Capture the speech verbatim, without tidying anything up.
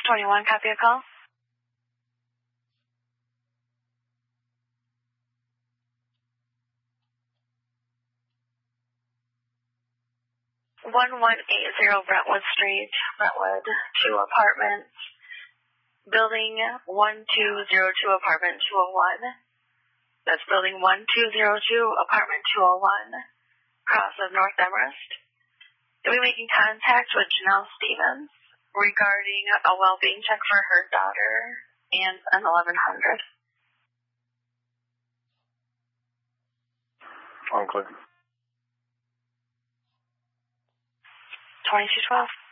twenty-one, copy a call. one one eight zero Brentwood Street, Brentwood, two apartments, building one two zero two, apartment two oh one. That's building one two zero two, apartment two oh one, cross of North Everest. You'll be making contact with Janelle Stevens regarding a well-being check for her daughter and an eleven hundred. On clear. twenty-two twelve.